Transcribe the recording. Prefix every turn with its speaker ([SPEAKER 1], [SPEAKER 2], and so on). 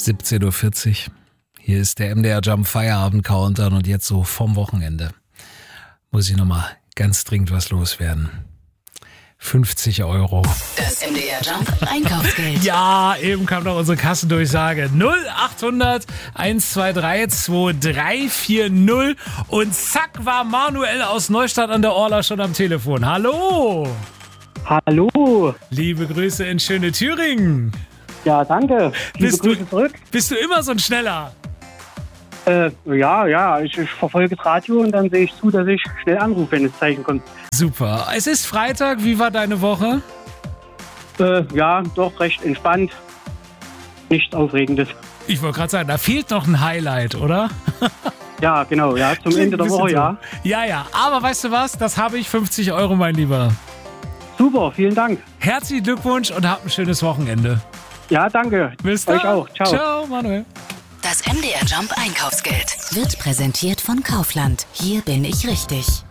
[SPEAKER 1] 17:40 Uhr. Hier ist der MDR Jump Feierabend Countdown und jetzt so vom Wochenende muss ich nochmal ganz dringend was loswerden. 50 €.
[SPEAKER 2] Das MDR Jump Einkaufsgeld.
[SPEAKER 1] Ja, eben kam noch unsere Kassendurchsage. 0800 123 2340 und zack war Manuel aus Neustadt an der Orla schon am Telefon. Hallo!
[SPEAKER 3] Hallo!
[SPEAKER 1] Liebe Grüße in schöne Thüringen.
[SPEAKER 3] Ja, danke. Liebe Grüße zurück.
[SPEAKER 1] Bist du immer so ein Schneller?
[SPEAKER 3] Ja, ich verfolge das Radio und dann sehe ich zu, dass ich schnell anrufe, wenn das Zeichen kommt.
[SPEAKER 1] Super. Es ist Freitag. Wie war deine Woche?
[SPEAKER 3] Ja, doch recht entspannt. Nichts Aufregendes.
[SPEAKER 1] Ich wollte gerade sagen, da fehlt noch ein Highlight, oder?
[SPEAKER 3] Ja, genau. Ja, zum Ende der Woche, ja.
[SPEAKER 1] Ja. Aber weißt du was? Das habe ich. 50 €, mein Lieber.
[SPEAKER 3] Super, vielen Dank.
[SPEAKER 1] Herzlichen Glückwunsch und hab ein schönes Wochenende.
[SPEAKER 3] Ja, danke.
[SPEAKER 1] Bis dann.
[SPEAKER 3] Euch auch. Ciao.
[SPEAKER 2] Ciao, Manuel. Das MDR Jump Einkaufsgeld wird präsentiert von Kaufland. Hier bin ich richtig.